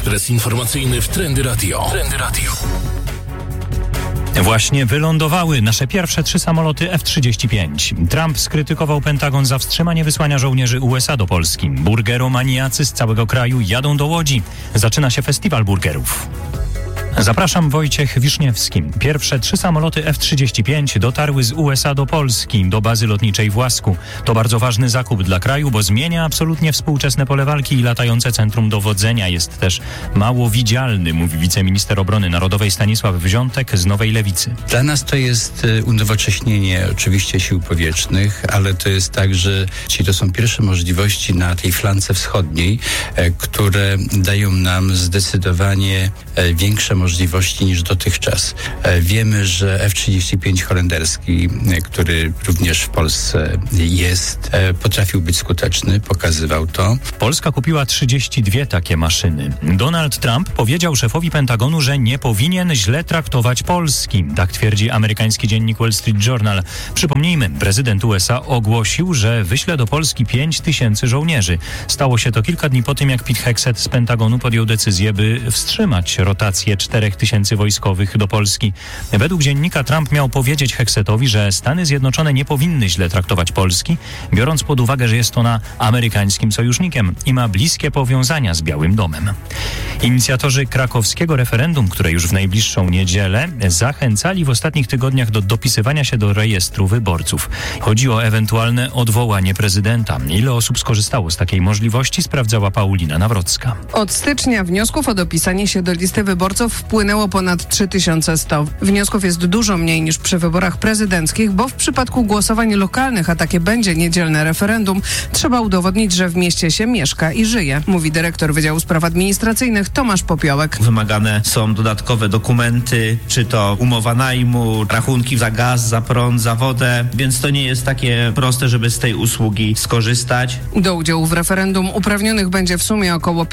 Ekspres informacyjny w Trendy Radio. Właśnie wylądowały nasze pierwsze 3 samoloty F-35. Trump skrytykował Pentagon za wstrzymanie wysłania żołnierzy USA do Polski. Burgeromaniacy z całego kraju jadą do Łodzi. Zaczyna się festiwal burgerów. Zapraszam, Wojciech Wiszniewski. Pierwsze 3 samoloty F-35 dotarły z USA do Polski, do bazy lotniczej w Łasku. To bardzo ważny zakup dla kraju, bo zmienia absolutnie współczesne pole walki i latające centrum dowodzenia. Jest też mało widzialny, mówi wiceminister obrony narodowej Stanisław Wziątek z Nowej Lewicy. Dla nas to jest unowocześnienie oczywiście sił powietrznych, ale to jest tak, że to są pierwsze możliwości na tej flance wschodniej, które dają nam zdecydowanie większe możliwości niż dotychczas. Wiemy, że F-35 holenderski, który również w Polsce jest, potrafił być skuteczny, pokazywał to. Polska kupiła 32 takie maszyny. Donald Trump powiedział szefowi Pentagonu, że nie powinien źle traktować Polski. Tak twierdzi amerykański dziennik Wall Street Journal. Przypomnijmy, prezydent USA ogłosił, że wyśle do Polski 5000 żołnierzy. Stało się to kilka dni po tym, jak Pete Hegseth z Pentagonu podjął decyzję, by wstrzymać rotację 4000 wojskowych do Polski. Według dziennika Trump miał powiedzieć Hegsethowi, że Stany Zjednoczone nie powinny źle traktować Polski, biorąc pod uwagę, że jest ona amerykańskim sojusznikiem i ma bliskie powiązania z Białym Domem. Inicjatorzy krakowskiego referendum, które już w najbliższą niedzielę, zachęcali w ostatnich tygodniach do dopisywania się do rejestru wyborców. Chodzi o ewentualne odwołanie prezydenta. Ile osób skorzystało z takiej możliwości, sprawdzała Paulina Nawrocka. Od stycznia wniosków o dopisanie się do listy wyborców wpłynęło ponad 3100. Wniosków jest dużo mniej niż przy wyborach prezydenckich, bo w przypadku głosowań lokalnych, a takie będzie niedzielne referendum, trzeba udowodnić, że w mieście się mieszka i żyje, mówi dyrektor Wydziału Spraw Administracyjnych Tomasz Popiołek. Wymagane są dodatkowe dokumenty, czy to umowa najmu, rachunki za gaz, za prąd, za wodę, więc to nie jest takie proste, żeby z tej usługi skorzystać. Do udziału w referendum uprawnionych będzie w sumie około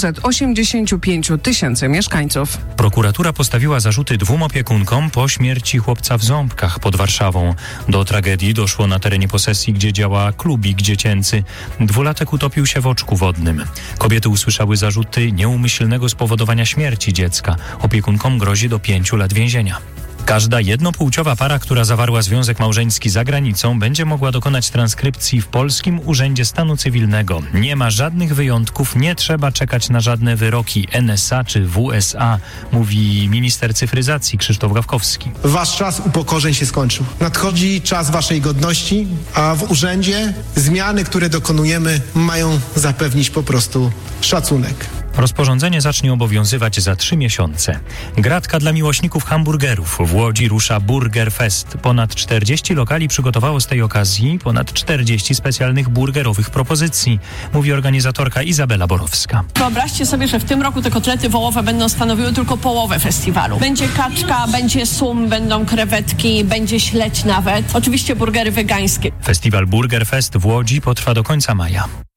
585 000 mieszkańców. Prokuratura postawiła zarzuty 2 opiekunkom po śmierci chłopca w Ząbkach pod Warszawą. Do tragedii doszło na terenie posesji, gdzie działa klubik dziecięcy. 2-latek utopił się w oczku wodnym. Kobiety usłyszały zarzuty nieumyślnego spowodowania śmierci dziecka. Opiekunkom grozi do 5 lat więzienia. Każda jednopłciowa para, która zawarła związek małżeński za granicą, będzie mogła dokonać transkrypcji w Polskim Urzędzie Stanu Cywilnego. Nie ma żadnych wyjątków, nie trzeba czekać na żadne wyroki NSA czy WSA, mówi minister cyfryzacji Krzysztof Gawkowski. Wasz czas upokorzeń się skończył. Nadchodzi czas waszej godności, a w urzędzie zmiany, które dokonujemy, mają zapewnić po prostu szacunek. Rozporządzenie zacznie obowiązywać za 3 miesiące. Gratka dla miłośników hamburgerów. W Łodzi rusza Burger Fest. Ponad 40 lokali przygotowało z tej okazji ponad 40 specjalnych burgerowych propozycji, mówi organizatorka Izabela Borowska. Wyobraźcie sobie, że w tym roku te kotlety wołowe będą stanowiły tylko połowę festiwalu. Będzie kaczka, będzie sum, będą krewetki, będzie śledź nawet. Oczywiście burgery wegańskie. Festiwal Burger Fest w Łodzi potrwa do końca maja.